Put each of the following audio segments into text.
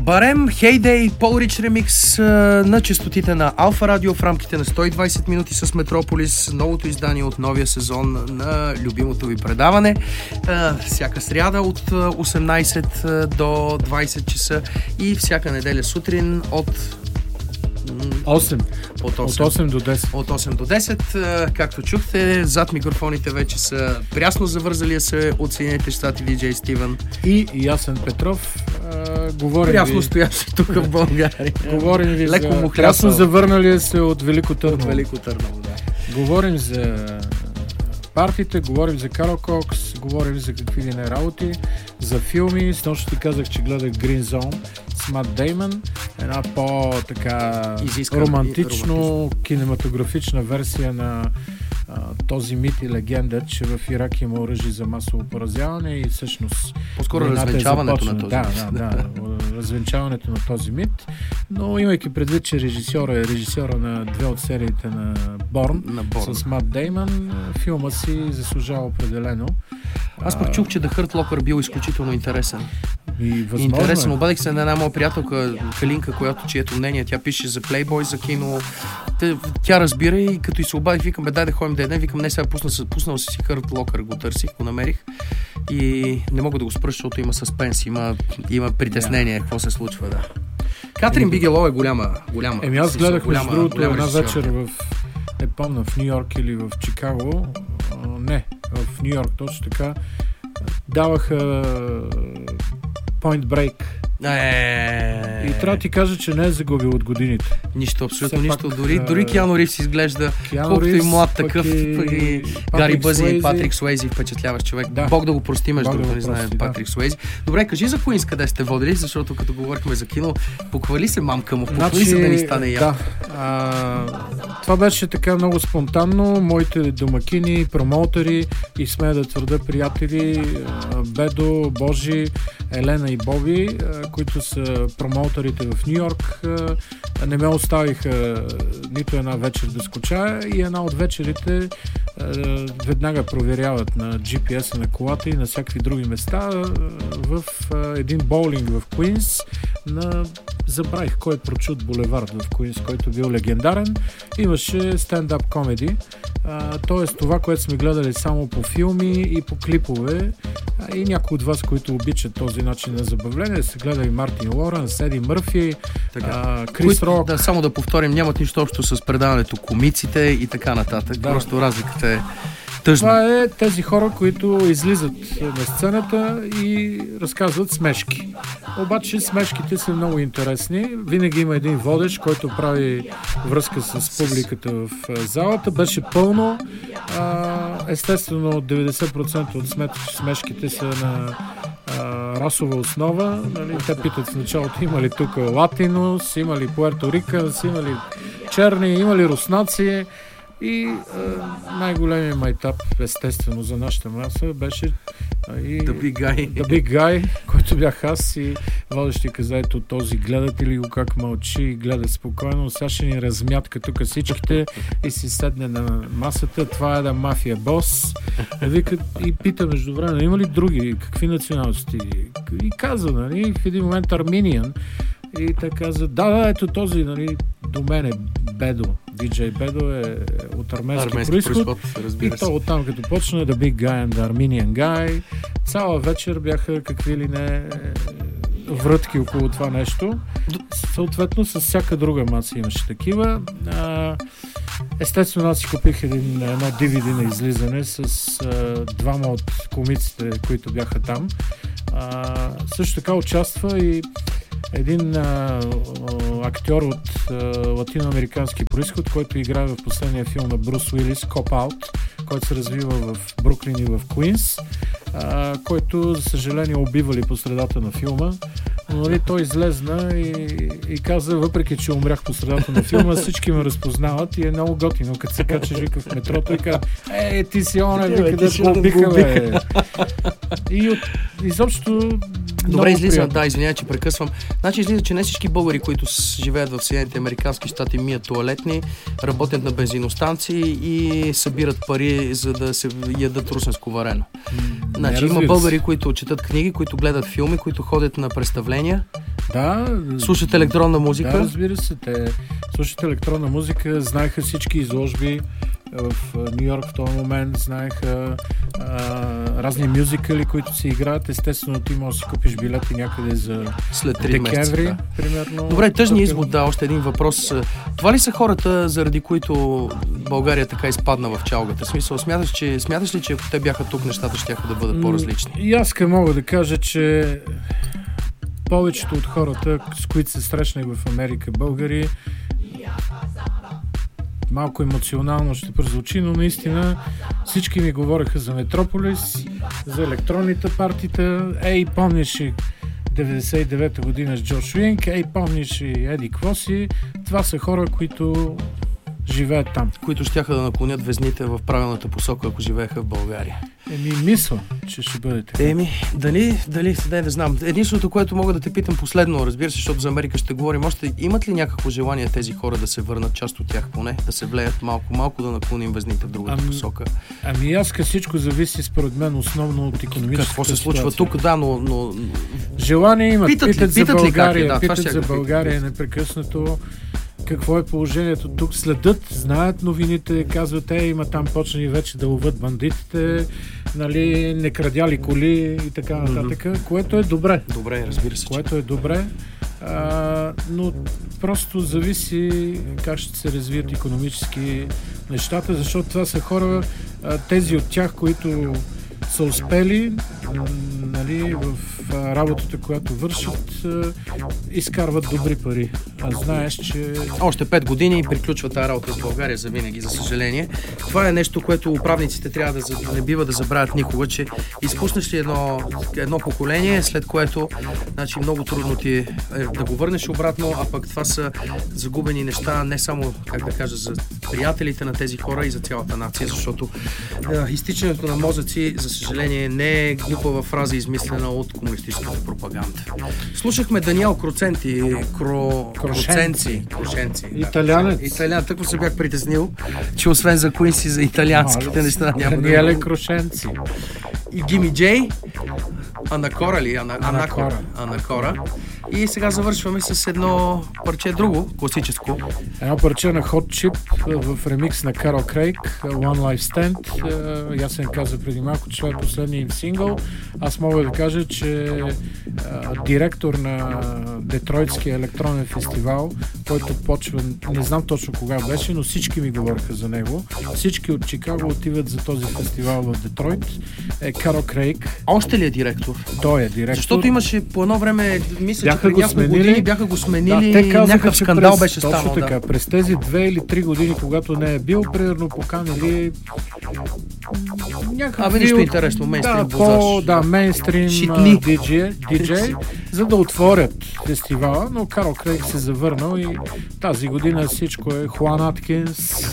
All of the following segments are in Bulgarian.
Барем, Heyday, Пол Рич ремикс на честотите на Алфа Радио в рамките на 120 минути с Метрополис, новото издание от новия сезон на любимото ви предаване. Всяка сряда от 18 до 20 часа и всяка неделя сутрин от 8 до 10. От 8 до 10. Както чухте, зад микрофоните вече са прясно завързалия се от Съединените щати диджей Стивън и Ясен Петров. Прясно стоящи тук в България. Говорим ви леко за прясно завърналия се от Велико Търново. Да. Говорим за партиите, говорим за Карл Кокс, говорим за какви ли не работи, за филми. Снощи ти казах, че гледах Green Zone с Мат Деймън. Една по-така романтично кинематографична версия на този мит и легенда, че в Ирак има оръжие за масово поразяване и всъщност по-скоро развенчаването на този мит. Да, развенчаването на този мит. Но имайки предвид, че режисьора на две от сериите на Борн. С Мат Деймън, филма си заслужава определено. Аз пък чух, че The Hurt Locker бил изключително интересен. Интересен. Обадих се на една моя приятелка Калинка, чието мнение тя пише за Playboy, за кино. Тя разбира и като и се обадих, викам, дай да ходим да едем. Викам, не, сега пуснал си Hurt Locker, го търсих, го намерих и не мога да го спра, защото има съспенс, има притеснение, какво се случва, да. Катрин Бигелоу е голяма. Аз гледах между другото една вечер не помня, в Ню Йорк или в Чикаго. Не, в Ню Йорк точно така. Даваха Point Break. И трябва да ти кажа, че не е загубил от годините. Нищо, абсолютно нищо. Дори Киану Ривз изглежда колкото и млад такъв. И Гари Бъзи и Патрик Суейзи впечатляващ човек. Да. Бог да го прости, между другото, не знае Патрик Суейзи. Добре, кажи за Queens къде сте водили, защото като говорихме за кино, похвали се мамка му, похвали се да ни стане яко. Това беше така много спонтанно. Моите домакини, промоутери и смея да твърда приятели Бедо, Божи, Елена и Боби, които са промоутерите в Ню Йорк, не ме оставиха нито една вечер да скучая и една от вечерите веднага проверяват на GPS на колата и на всякакви други места в един боулинг в Куинс забравих кой е прочут булевард в Куинс, който бил легендарен. Имаше стендап комеди, т.е. това, което сме гледали само по филми и по клипове и някои от вас, които обичат този начин на забавление, се гледа и Мартин Лоренс, Еди Мърфи, Крис Рок. Да, само да повторим, нямат нищо общо с предаването комиците и така нататък. Да. Просто разликата е тъжна. Това е тези хора, които излизат на сцената и разказват смешки. Обаче смешките са много интересни. Винаги има един водещ, който прави връзка с публиката в залата. Беше пълно. Естествено, 90% от смешките са на расова основа. Нали? Те питат в началото, има ли тук латинос, има ли Пуерто Риканс, има ли черни, има ли руснаци. И най-големият майтап, естествено, за нашата маса беше The Big Guy, който бях аз и водещи каза, ето този гледате ли го как мълчи и гледа спокойно, сега ще ни размятка тук всичките и си седне на масата, това е да мафия бос. И пита между време, има ли други, какви националности? И каза, нали, в един момент Арминиан. И те каза, да, ето този, нали, до мен е Бедо. Диджей Бедо е от арменски произход. И то оттам, като почна The Big Guy and the Armenian Guy, цяла вечер бяха какви ли не врътки около това нещо. Съответно, с всяка друга маса имаше такива. Естествено, аз си купих едно DVD на излизане с двама от комиците, които бяха там. Също така участва и един актьор от латиноамерикански произход, който играе в последния филм на Брус Уилис, Cop Out, който се развива в Бруклин и в Куинс, който, за съжаление, убивали по средата на филма. Но нали, той излезна и каза, въпреки че умрях по средата на филма, всички ме разпознават и е много готино, като се кача вика в метрото и каза, ти си оне, вика да го убиха, бе. И изобщо Добре, излиза, да, извинявай, че прекъсвам. Значи излиза, че не всички българи, които живеят в Съединените американски щати, мият тоалетни, работят на бензиностанции и събират пари, за да се ядат русенско варено. Значи има българи, които четат книги, които гледат филми, които ходят на представления. Да. Слушат електронна музика. Да, разбира се. Те слушат електронна музика, знаеха всички изложби в Ню Йорк в този момент, знаеха разни мюзикали, които се играят. Естествено, ти можеш да си купиш билети някъде за след 3 декември, месеца. примерно. Добре, тъжни извод, да, още един въпрос. Това ли са хората, заради които България така изпадна в чалгата? В смисъл, смяташ ли, че ако те бяха тук, нещата щяха да бъдат по-различни? И аз мога да кажа, че повечето от хората, с които се срещнах в Америка, българи, малко емоционално ще прозвучи, но наистина всички ми говореха за Метрополис, за електронните партита. Ей, помниш и 99-та година с Джош Уинк, ей, помниш и Еди Квоси. Това са хора, които живеят там. Които щяха да наклонят везните в правилната посока, ако живееха в България. Мисля, че ще бъде така. Дали, не знам. Единственото, което мога да те питам последно, разбира се, защото за Америка ще говорим още, имат ли някакво желание тези хора да се върнат, част от тях поне, да се влеят малко да наклоним везните в другата посока? Аз всичко зависи според мен основно от икономическата Какво се случва тук, да, но... Желание имат. Питат за България, питат за България непрекъснато. Какво е положението тук? Следят, знаят новините, казват, има там почнали вече да ловят бандитите, нали, не крадяли коли и така нататък, което е добре. Добре, разбира се. Което е добре, но просто зависи как ще се развият икономически нещата, защото това са хора, тези от тях, които са успели, нали, в работата, която вършат, изкарват добри пари. А знаеш, че... Още 5 години и приключва тази работа в България за винаги, за съжаление. Това е нещо, което управниците трябва да не бива да забравят никога, че изпуснеш ли едно поколение, след което, значи, много трудно ти е да го върнеш обратно, а пък това са загубени неща не само, как да кажа, за приятелите на тези хора и за цялата нация, защото изтичането на мозъци, за съжаление, не е глупава фраза, измислена от комунистическата пропаганда. Слушахме Даниел Кроченци. Италианец. Италиан. Тъкво се бях притеснил, че освен за Куинси, за италианските неща няма да... Даниеле Кроченци. И Гими Джей. Анакора ли? Анакора. И сега завършваме с едно парче друго, класическо. Едно парче на Hot Chip в ремикс на Карл Крейг, One Life Stand. Ясен каза преди малко, че това е последния им сингъл. Аз мога да кажа, че директор на Детройтския електронен фестивал, който почва, не знам точно кога беше, но всички ми говориха за него. Всички от Чикаго отиват за този фестивал в Детройт. Карл Крейг. Още ли е директор? Той е директор. Защото имаше по едно време, мисля, че преди няколко години бяха го сменили, те казаха, някакъв скандал беше станал. Точно така. През тези 2 или 3 години, когато не е бил, примерно поканили някакви... нищо интересно, мейнстрим бузаш. Да, мейнстрим диджей, за да отворят фестивала, но Карл Крейг се завърнал и тази година всичко е Хуан Аткинс.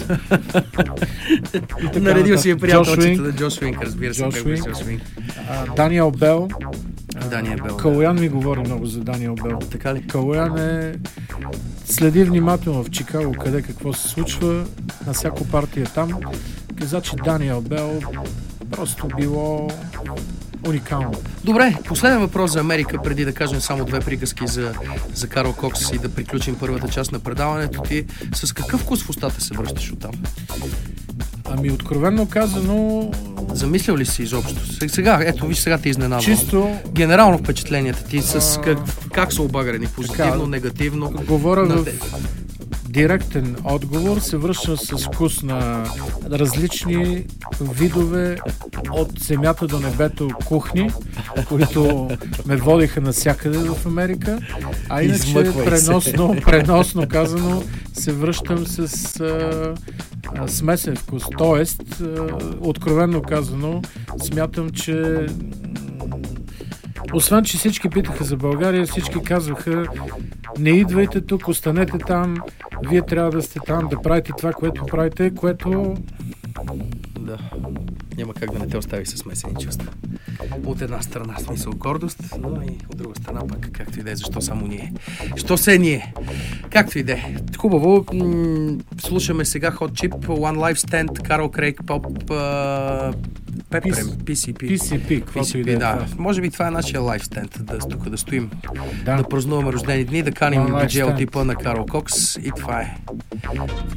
Наредил си е приятелчета на Джош Уинк, разбира се. Даниел Бел. Калоян ми говори много за Даниел Бел. Така ли? Калоян следи внимателно в Чикаго къде какво се случва, на всяко партия там. Каза, че Даниел Бел просто било уникално. Добре, последен въпрос за Америка, преди да кажем само 2 приказки за Карл Кокс и да приключим първата част на предаването ти. С какъв вкус в устата се връщаш оттам? Откровенно казано... Замислял ли си изобщо? Сега, ето виж, сега те изненадвам. Чисто... Генерално впечатленията ти с как са обагрени? Позитивно, негативно? Говоря в директен отговор, се връща с вкус на различни видове от земята до небето кухни, които ме водиха навсякъде в Америка. А иначе преносно казано се връщам с смесен вкус. Тоест, откровенно казано, смятам, че освен, че всички питаха за България, всички казваха: не идвайте тук, останете там, вие трябва да сте там, да правите това, което правите, което... Да, няма как да не те остави с смесени чувства. От една страна смисъл гордост, но и от друга страна пък както и да е, защо само ние? Що се ние? Както и да е. Хубаво, слушаме сега Hot Chip, One Life Stand, Карл Крейг, Поп, Пепрем, PCP, да. Може би това е нашия лайфстенд, тук да стоим, да празнуваме рождени дни, да каним диджей от типа на Карл Кокс и това е.